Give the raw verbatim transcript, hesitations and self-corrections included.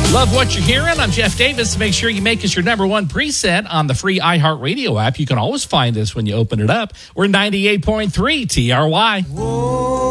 Love what you're hearing. I'm Jeff Davis. Make sure you make us your number one preset on the free iHeartRadio app. You can always find us when you open it up. We're ninety-eight point three T R Y. Whoa.